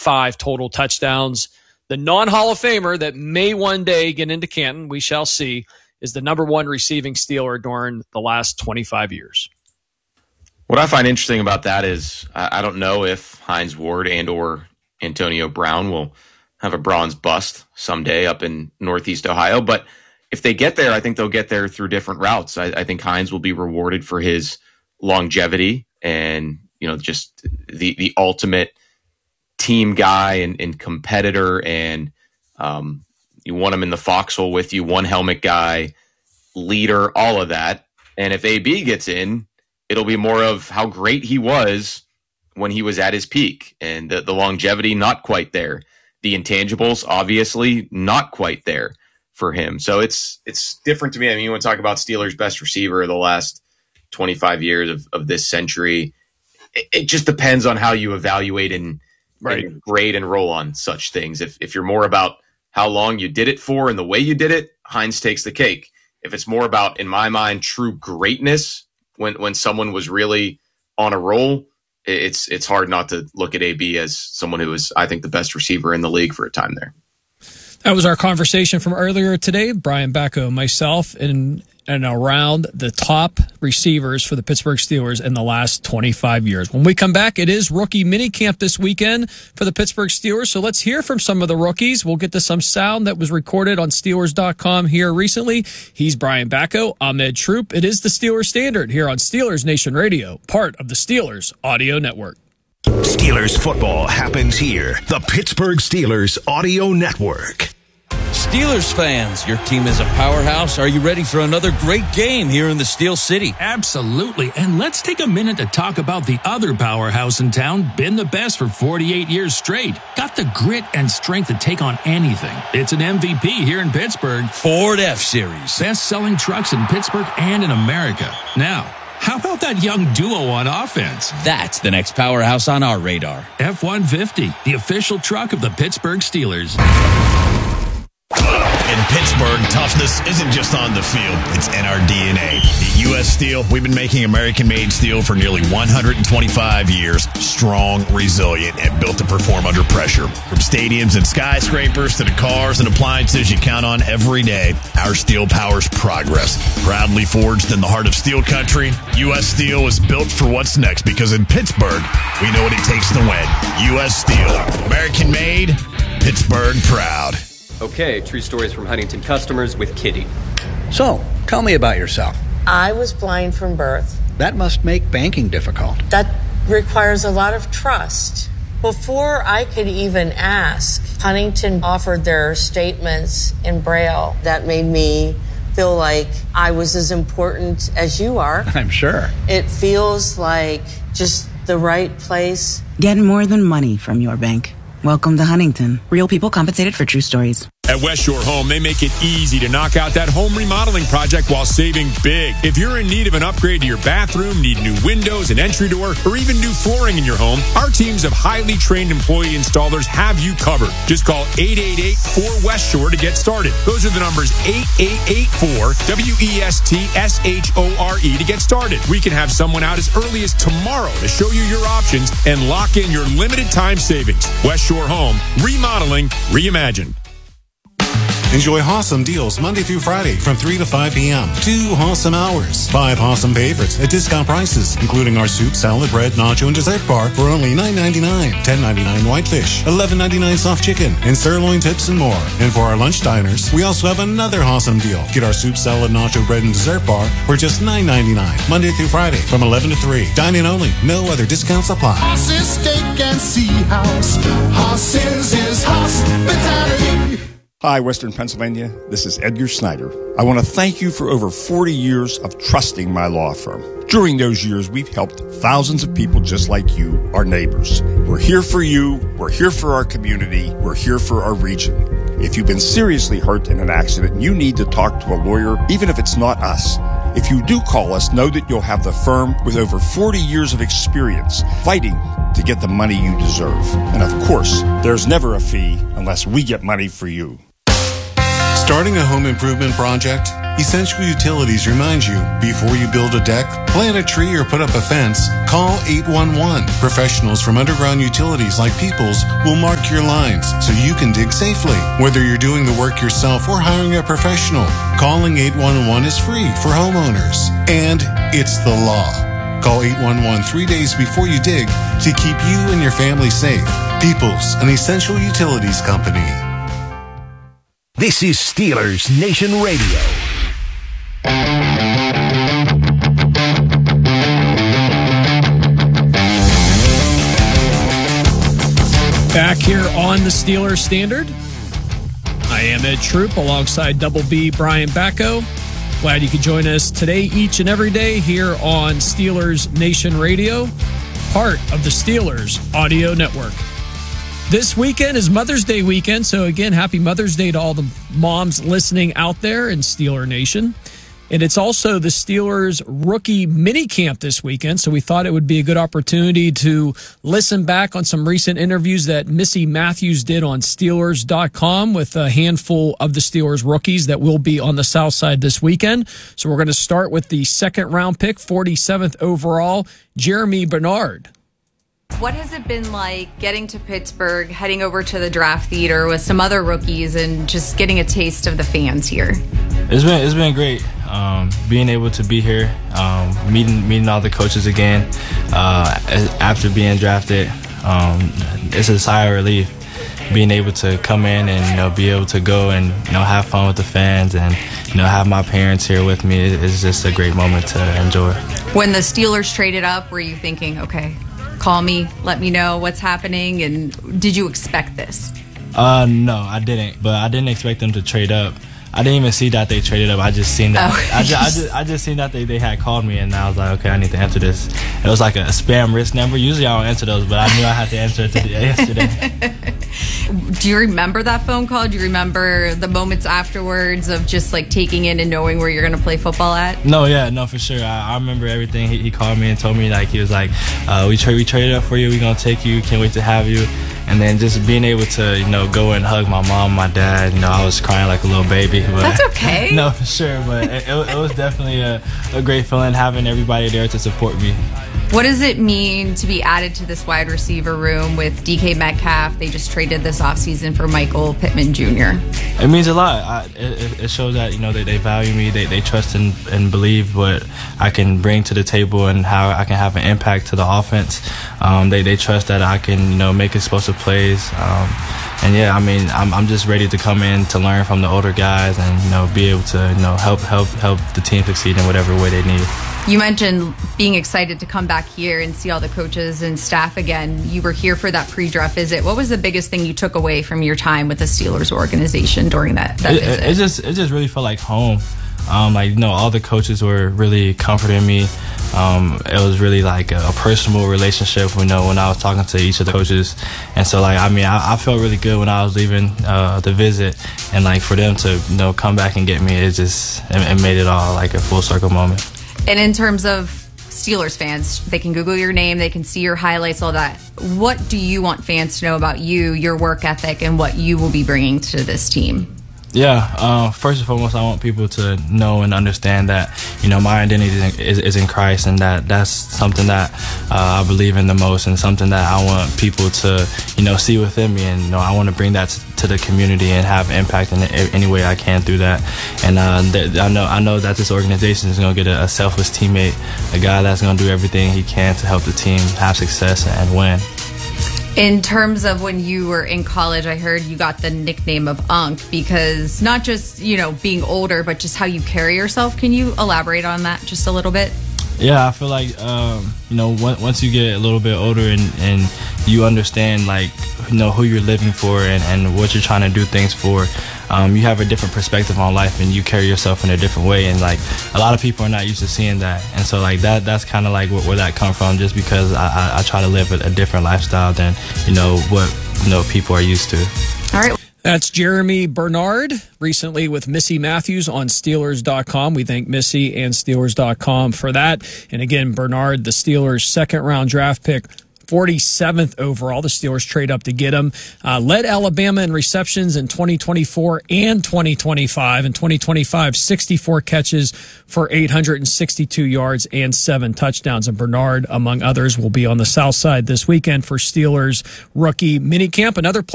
25 total touchdowns. The non-Hall of Famer that may one day get into Canton, we shall see, is the number one receiving Steeler during the last 25 years. What I find interesting about that is I don't know if Hines Ward and or Antonio Brown will have a bronze bust someday up in Northeast Ohio. But if they get there, I think they'll get there through different routes. I think Hines will be rewarded for his longevity and, just the ultimate team guy and competitor. And you want him in the foxhole with you, one helmet guy, leader, all of that. And if AB gets in, it'll be more of how great he was when he was at his peak, and the longevity not quite there. The intangibles, obviously, not quite there for him. So it's different to me. I mean, you want to talk about Steelers' best receiver of the last 25 years of this century. It just depends on how you evaluate and grade and roll on such things. If you're more about how long you did it for and the way you did it, Hines takes the cake. If it's more about, in my mind, true greatness, when someone was really on a roll, it's hard not to look at AB as someone who was, I think, the best receiver in the league for a time there. That was our conversation from earlier today. Brian Bacco, myself, and around the top receivers for the Pittsburgh Steelers in the last 25 years. When we come back, it is rookie minicamp this weekend for the Pittsburgh Steelers. So let's hear from some of the rookies. We'll get to some sound that was recorded on Steelers.com here recently. He's Brian Bacco. I'm Ed Troop. It is the Steelers Standard here on Steelers Nation Radio, part of the Steelers Audio Network. Steelers football happens here. The Pittsburgh Steelers Audio Network. Steelers fans, your team is a powerhouse. Are you ready for another great game here in the Steel City? Absolutely. And let's take a minute to talk about the other powerhouse in town, been the best for 48 years straight. Got the grit and strength to take on anything. It's an MVP here in Pittsburgh. Ford F-Series. Best-selling trucks in Pittsburgh and in America. Now, how about that young duo on offense? That's the next powerhouse on our radar. F-150, the official truck of the Pittsburgh Steelers. In Pittsburgh, toughness isn't just on the field, it's in our DNA. At U.S. Steel, we've been making American-made steel for nearly 125 years. Strong, resilient, and built to perform under pressure. From stadiums and skyscrapers to the cars and appliances you count on every day, our steel powers progress. Proudly forged in the heart of steel country, U.S. Steel is built for what's next because in Pittsburgh, we know what it takes to win. U.S. Steel, American-made, Pittsburgh proud. Okay, true stories from Huntington customers with Kitty. So, tell me about yourself. I was blind from birth. That must make banking difficult. That requires a lot of trust. Before I could even ask, Huntington offered their statements in Braille. That made me feel like I was as important as you are. I'm sure. It feels like just the right place. Get more than money from your bank. Welcome to Huntington. Real people compensated for true stories. At West Shore Home, they make it easy to knock out that home remodeling project while saving big. If you're in need of an upgrade to your bathroom, need new windows, an entry door, or even new flooring in your home, our teams of highly trained employee installers have you covered. Just call 888-4West Shore to get started. Those are the numbers 8884-WESTSHORE to get started. We can have someone out as early as tomorrow to show you your options and lock in your limited time savings. West Shore Home, remodeling, reimagined. Enjoy awesome deals Monday through Friday from 3 to 5 p.m. 2 awesome hours. 5 awesome favorites at discount prices, including our soup, salad, bread, nacho, and dessert bar for only $9.99. $10.99 whitefish, $11.99 soft chicken, and sirloin tips and more. And for our lunch diners, we also have another awesome deal. Get our soup, salad, nacho, bread, and dessert bar for just $9.99. Monday through Friday from 11 to 3. Dine-in only. No other discounts apply. Horses, steak, and sea house. Horses is hospitality. Hi, Western Pennsylvania. This is Edgar Snyder. I want to thank you for over 40 years of trusting my law firm. During those years, we've helped thousands of people just like you, our neighbors. We're here for you. We're here for our community. We're here for our region. If you've been seriously hurt in an accident, you need to talk to a lawyer, even if it's not us. If you do call us, know that you'll have the firm with over 40 years of experience fighting to get the money you deserve. And of course, there's never a fee unless we get money for you. Starting a home improvement project? Essential Utilities reminds you, before you build a deck, plant a tree, or put up a fence, call 811. Professionals from Underground Utilities like Peoples will mark your lines so you can dig safely. Whether you're doing the work yourself or hiring a professional, calling 811 is free for homeowners. And it's the law. Call 811 3 days before you dig to keep you and your family safe. Peoples, an Essential Utilities company. This is Steelers Nation Radio. Back here on the Steelers Standard. I am Ed Troop alongside Double B Brian Bacco. Glad you could join us today, each and every day here on Steelers Nation Radio, part of the Steelers Audio Network. This weekend is Mother's Day weekend, so again, happy Mother's Day to all the moms listening out there in Steeler Nation. And it's also the Steelers rookie mini camp this weekend, so we thought it would be a good opportunity to listen back on some recent interviews that Missy Matthews did on Steelers.com with a handful of the Steelers rookies that will be on the South Side this weekend. So we're going to start with the second-round pick, 47th overall, Jeremy Bernard. What has it been like getting to Pittsburgh, heading over to the draft theater with some other rookies and just getting a taste of the fans here? It's been great. Being able to be here, meeting all the coaches again after being drafted. It's a sigh of relief being able to come in and be able to go and have fun with the fans and have my parents here with me. It's just a great moment to enjoy. When the Steelers traded up, were you thinking, okay, call me, let me know what's happening, and did you expect this? No, I didn't. But I didn't expect them to trade up. I didn't even see that they traded up. I just seen that. I just seen that they had called me, and I was like, okay, I need to answer this. It was like a spam risk number. Usually I don't answer those, but I knew I had to answer it yesterday. Do you remember that phone call? Do you remember the moments afterwards of just like taking in and knowing where you're going to play football at? No, for sure. I remember everything. He called me and told me, like, he was like, we traded up for you. We're going to take you. Can't wait to have you. And then just being able to, go and hug my mom, my dad, I was crying like a little baby. But, that's okay. No, for sure. But it was definitely a great feeling having everybody there to support me. What does it mean to be added to this wide receiver room with DK Metcalf? They just traded this offseason for Michael Pittman Jr. It means a lot. It shows that, they value me. They trust and believe what I can bring to the table and how I can have an impact to the offense. They trust that I can, make explosive plays. And yeah, I'm just ready to come in to learn from the older guys and, be able to, help the team succeed in whatever way they need. You mentioned being excited to come back here and see all the coaches and staff again. You were here for that pre-draft visit. What was the biggest thing you took away from your time with the Steelers organization during that visit? It just really felt like home. All the coaches were really comforting me. It was really like a personal relationship, when I was talking to each of the coaches. And so, I felt really good when I was leaving the visit. And, for them to, come back and get me, it made it all like a full circle moment. And in terms of Steelers fans, they can Google your name, they can see your highlights, all that. What do you want fans to know about you, your work ethic, and what you will be bringing to this team? Yeah, first and foremost, I want people to know and understand that, my identity is in Christ, and that's something that I believe in the most, and something that I want people to, see within me. And, I want to bring that to the community and have impact in any way I can through that. And I know that this organization is going to get a selfless teammate, a guy that's going to do everything he can to help the team have success and win. In terms of when you were in college, I heard you got the nickname of Unk because not just, being older, but just how you carry yourself. Can you elaborate on that just a little bit? Yeah, I feel like, once you get a little bit older and you understand, who you're living for and what you're trying to do things for, you have a different perspective on life and you carry yourself in a different way. And, a lot of people are not used to seeing that. And so, that's kind of where that comes from, just because I try to live a different lifestyle than, what people are used to. All right. That's Jeremy Bernard, recently with Missy Matthews on Steelers.com. We thank Missy and Steelers.com for that. And again, Bernard, the Steelers' second-round draft pick, 47th overall. The Steelers trade up to get him. Led Alabama in receptions in 2024 and 2025. In 2025, 64 catches for 862 yards and 7 touchdowns. And Bernard, among others, will be on the South Side this weekend for Steelers rookie minicamp. Another player